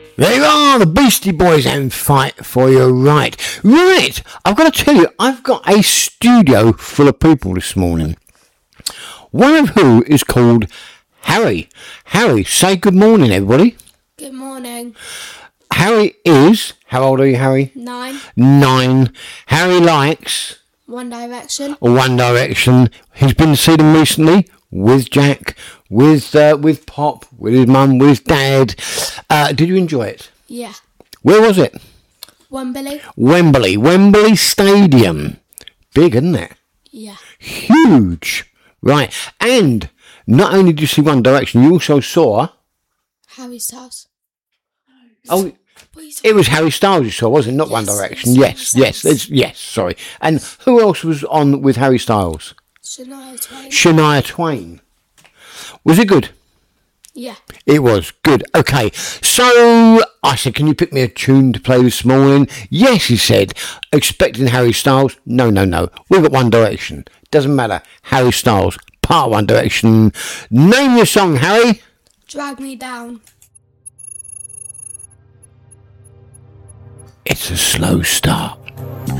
There you are, the Beastie Boys and Fight for Your Right. Right, I've got to tell you, I've got a studio full of people this morning. One of who is called Harry. Harry, say good morning, everybody. Good morning. Harry is, how old are you, Harry? 9. 9. Harry likes One Direction. One Direction. He's been to see them recently with Jack, with Pop, with his mum, with Dad. Did you enjoy it? Yeah. Where was it? Wembley. Wembley Stadium. Big, isn't it? Yeah. Huge. Right. And not only did you see One Direction, you also saw... Harry Styles. Oh, it was Harry Styles you saw, wasn't it? Not One Direction. Yes, sorry. And who else was on with Harry Styles? Shania Twain. Was it good? Yeah. It was good. Okay, so I said, can you pick me a tune to play this morning? Yes, he said. Expecting Harry Styles? No. We've got One Direction. Doesn't matter. Harry Styles, part of One Direction. Name your song, Harry. Drag Me Down. It's a slow start.